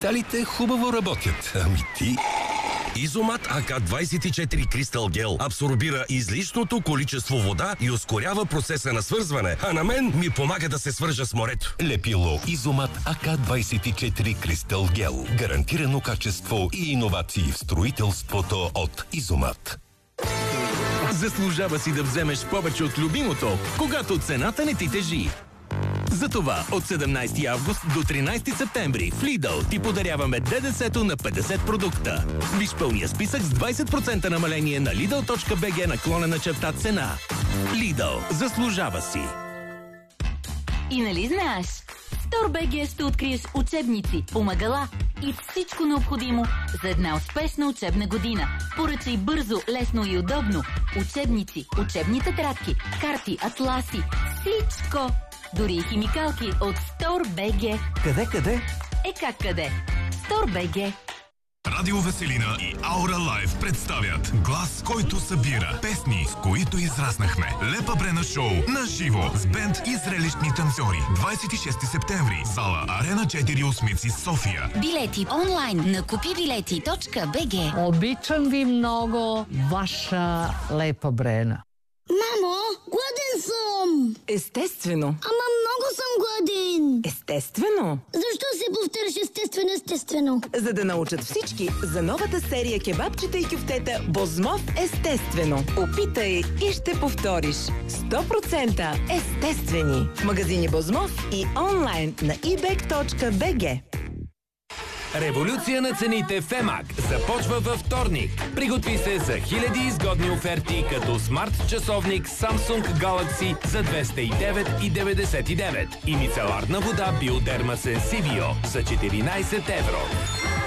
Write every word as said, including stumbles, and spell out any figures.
Талите хубаво работят. Ами ти... Изомат А К двайсет и четири Crystal Gel абсорбира излишното количество вода и ускорява процеса на свързване, а на мен ми помага да се свържа с морето. Лепило Изомат А К двайсет и четири Crystal Gel. Гарантирано качество и иновации в строителството от Изомат. Заслужава си да вземеш повече от любимото, когато цената не ти тежи. Затова от седемнайсети август до тринайсети септември в Lidl ти подаряваме ДДС-то на петдесет продукта. Виж пълния списък с двайсет процента намаление на Lidl.bg наклонена черта цена. Lidl. Заслужава си. И нали знаеш? StoreBG ще откриеш учебници, помагала и всичко необходимо за една успешна учебна година. Поръчай бързо, лесно и удобно. Учебници, учебни тетрадки, карти, атласи, всичко! Дори и химикалки от StoreBG. Къде, къде? Е как къде? StoreBG. Радио Веселина и Аура Лайв представят глас, който събира песни, с които израснахме. Лепа Брена шоу на живо с бенд и зрелищни танцори. двайсет и шести септември. Зала Арена четири Осмици, София. Билети онлайн на купи билети точка би джи. Обичам ви много, ваша Лепа Брена. Мамо, гладен съм! Естествено. Ама много съм гладен! Естествено. Защо се повтаряш естествено, естествено? За да научат всички за новата серия кебабчета и кюфтета Бозмов естествено. Опитай и ще повториш. сто процента естествени. В магазини Бозмов и онлайн на и бек точка би джи. Революция на цените в Емак започва във вторник. Приготви се за хиляди изгодни оферти, като смарт-часовник Samsung Galaxy за двеста и девет и деветдесет и девет и мицеларна вода Биодерма Сенсивио за четиринайсет евро.